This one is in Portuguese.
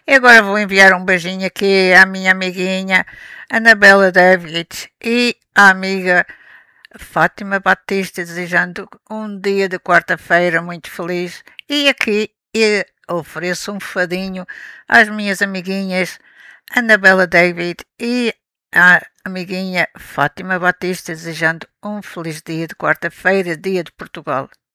E agora vou enviar um beijinho aqui à minha amiguinha Anabela David e à amiga Fátima Batista, desejando um dia de quarta-feira muito feliz. E aqui eu ofereço um fadinho às minhas amiguinhas Anabela David e à amiguinha Fátima Batista, desejando um feliz dia de quarta-feira, dia de Portugal.